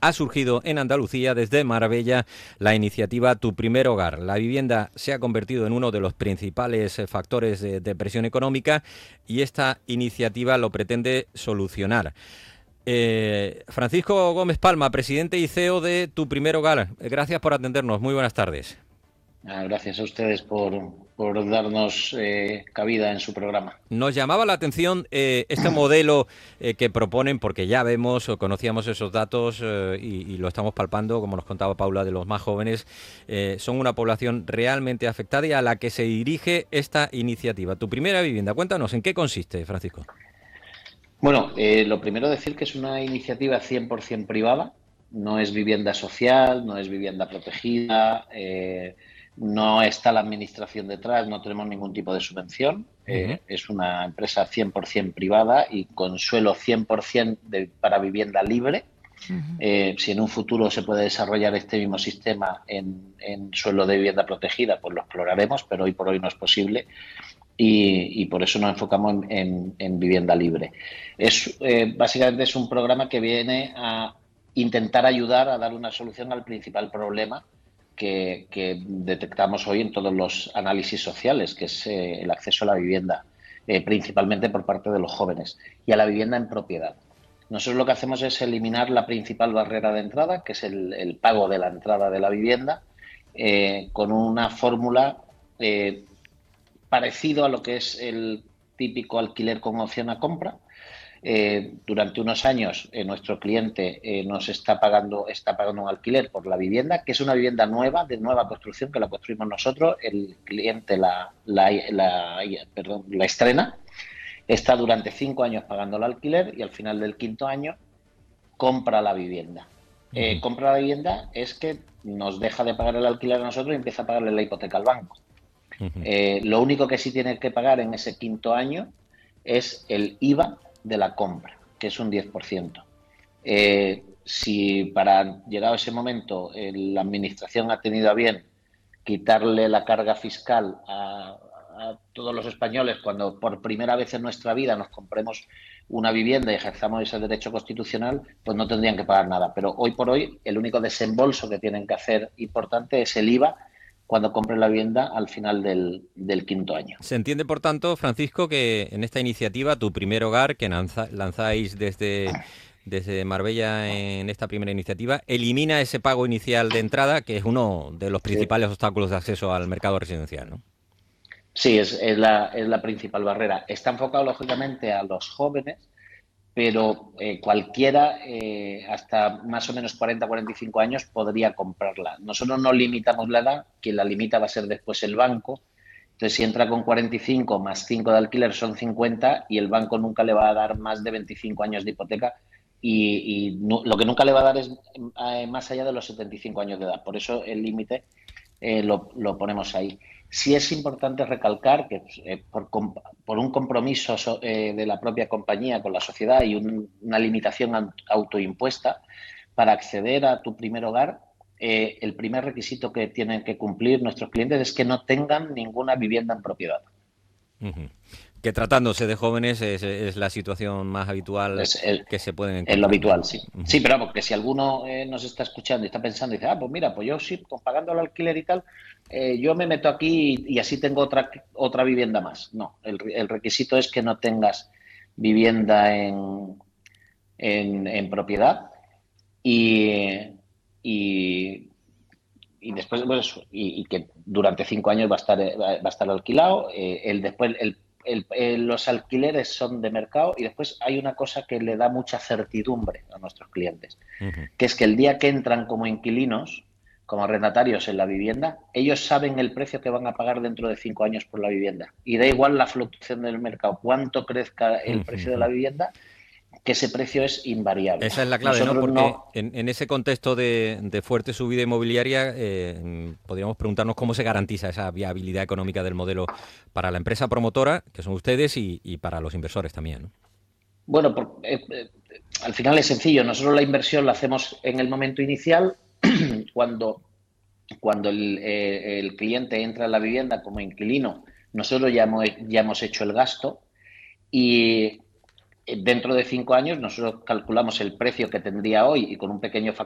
ha surgido en Andalucía desde Marbella la iniciativa Tu Primer Hogar. La vivienda se ha convertido en uno de los principales factores de presión económica y esta iniciativa lo pretende solucionar. Francisco Gómez Palma, presidente y CEO de Tu Primer Hogar. Gracias por atendernos. Muy buenas tardes. Gracias a ustedes por darnos cabida en su programa. Nos llamaba la atención este modelo que proponen, porque ya vemos o conocíamos esos datos y lo estamos palpando, como nos contaba Paula, de los más jóvenes. Son una población realmente afectada y a la que se dirige esta iniciativa. Tu primera vivienda, cuéntanos, ¿en qué consiste, Francisco? Bueno, lo primero decir que es una iniciativa 100% privada, no es vivienda social, no es vivienda protegida, no está la administración detrás, no tenemos ningún tipo de subvención. Es una empresa 100% privada y con suelo 100% para vivienda libre. Si en un futuro se puede desarrollar este mismo sistema en suelo de vivienda protegida, pues lo exploraremos, pero hoy por hoy no es posible. Y por eso nos enfocamos en vivienda libre. Básicamente es un programa que viene a intentar ayudar a dar una solución al principal problema que detectamos hoy en todos los análisis sociales, que es el acceso a la vivienda, principalmente por parte de los jóvenes, y a la vivienda en propiedad. Nosotros lo que hacemos es eliminar la principal barrera de entrada, que es el pago de la entrada de la vivienda, con una fórmula parecido a lo que es el típico alquiler con opción a compra. Durante unos años nuestro cliente nos está pagando un alquiler por la vivienda, que es una vivienda nueva, de nueva construcción, que la construimos nosotros. El cliente la estrena, está durante 5 años pagando el alquiler y al final del 5.º año compra la vivienda. Compra la vivienda es que nos deja de pagar el alquiler a nosotros y empieza a pagarle la hipoteca al banco. Lo único que sí tiene que pagar en ese 5.º año es el IVA de la compra, que es un 10%. Si para llegado ese momento la administración ha tenido a bien quitarle la carga fiscal a todos los españoles cuando por primera vez en nuestra vida nos compremos una vivienda y ejerzamos ese derecho constitucional, pues no tendrían que pagar nada. Pero hoy por hoy el único desembolso que tienen que hacer importante es el IVA cuando compren la vivienda al final del 5.º año. Se entiende, por tanto, Francisco, que en esta iniciativa, Tu Primer Hogar, que lanzáis desde Marbella en esta primera iniciativa, elimina ese pago inicial de entrada, que es uno de los Sí. principales obstáculos de acceso al mercado residencial, ¿no? Sí, es la principal barrera. Está enfocado, lógicamente, a los jóvenes, pero cualquiera hasta más o menos 40-45 años podría comprarla. Nosotros no limitamos la edad, quien la limita va a ser después el banco. Entonces, si entra con 45 más 5 de alquiler son 50 y el banco nunca le va a dar más de 25 años de hipoteca y lo que nunca le va a dar es más allá de los 75 años de edad. Por eso el límite lo ponemos ahí. Sí es importante recalcar que por un compromiso de la propia compañía con la sociedad y una limitación autoimpuesta, para acceder a Tu Primer Hogar, el primer requisito que tienen que cumplir nuestros clientes es que no tengan ninguna vivienda en propiedad. Que tratándose de jóvenes es la situación más habitual Es que se pueden lo encontrar, ¿no? habitual, sí. Sí, pero vamos, que si alguno nos está escuchando y está pensando y dice, pues mira, pues yo sí, pues pagando el alquiler y tal, yo me meto aquí y así tengo otra vivienda más. No, el requisito es que no tengas vivienda en propiedad y, y, y después, pues, y que durante 5 años va a estar alquilado. Los alquileres son de mercado y después hay una cosa que le da mucha certidumbre a nuestros clientes, que es que el día que entran como inquilinos, como arrendatarios en la vivienda, ellos saben el precio que van a pagar dentro de 5 años por la vivienda. Y da igual la fluctuación del mercado, cuánto crezca el precio de la vivienda, que ese precio es invariable. Esa es la clave, ¿no? Nosotros Porque no. en ese contexto de fuerte subida inmobiliaria, podríamos preguntarnos cómo se garantiza esa viabilidad económica del modelo para la empresa promotora, que son ustedes, y para los inversores también, ¿no? Bueno, al final es sencillo. Nosotros la inversión la hacemos en el momento inicial, cuando el cliente entra en la vivienda como inquilino. Nosotros ya hemos hecho el gasto y dentro de 5 años nosotros calculamos el precio que tendría hoy y con un pequeño